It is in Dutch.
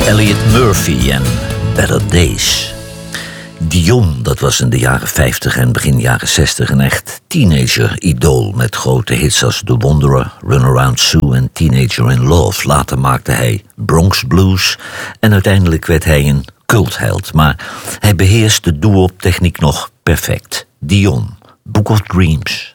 Elliot Murphy en Better Days. Dion, dat was in de jaren 50 en begin jaren 60 een echt teenager-idool met grote hits als The Wanderer, Runaround Sue en Teenager in Love. Later maakte hij Bronx Blues en uiteindelijk werd hij een cultheld. Maar hij beheerst de doo-wop techniek nog perfect. Dion, Book of Dreams.